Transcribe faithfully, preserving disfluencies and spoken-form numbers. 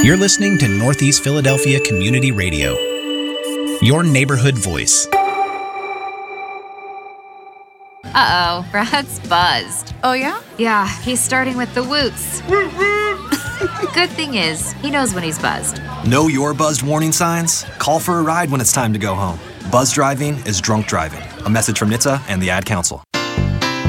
You're listening to Northeast Philadelphia Community Radio, your neighborhood voice. Uh-oh, Brad's buzzed. Oh, yeah? Yeah, he's starting with the woots. Good thing is, he knows when he's buzzed. Know your buzzed warning signs? Call for a ride when it's time to go home. Buzz driving is drunk driving. A message from N H T S A and the Ad Council.